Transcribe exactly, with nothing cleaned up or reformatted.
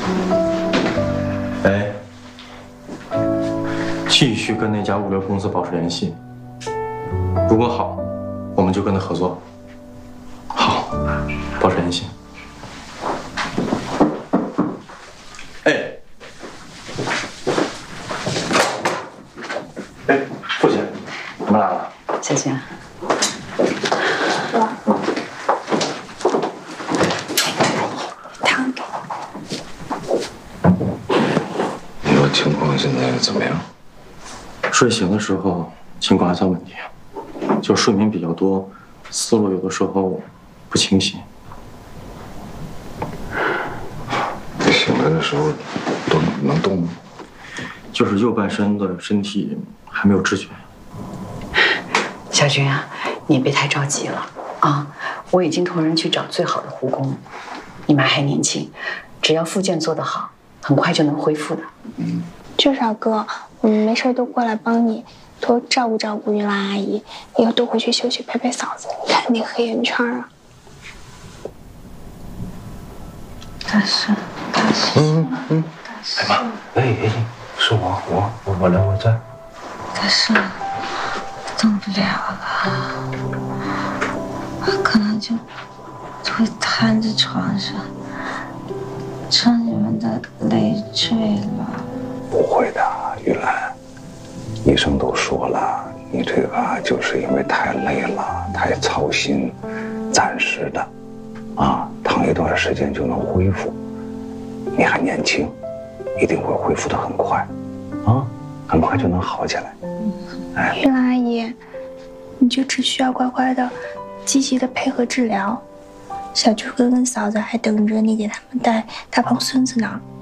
哎，继续跟那家物流公司保持联系。如果好，我们就跟他合作。好，保持联系。哎，哎，父亲，你们来了。 小娟。 情况现在怎么样？ 睡醒的时候情况还算稳定，就睡眠比较多，思路有的时候不清晰。 醒来的时候都能动吗？ 就是右半身的身体还没有知觉。 小军啊，你别太着急了啊！我已经托人去找最好的护工，你们还年轻，只要复健做得好。 很快就能恢复的。 嗯，至少哥，我们没事都过来帮你，多照顾照顾玉兰阿姨，以后多回去休息陪陪嫂子。你看那黑眼圈啊。 大师，大师， 嗯嗯， 大师， 哎哎，是我我我我来我在。 大师，动不了了，我可能就会瘫在床上。 撑你们的累赘了。 不会的，玉兰，医生都说了，你这个就是因为太累了，太操心，暂时的，啊，躺一段时间就能恢复。你还年轻，一定会恢复得很快，啊，很快就能好起来。哎， 玉兰阿姨，你就只需要乖乖的、积极的配合治疗。 小猪哥跟嫂子还等着你给他们带大胖孙子呢。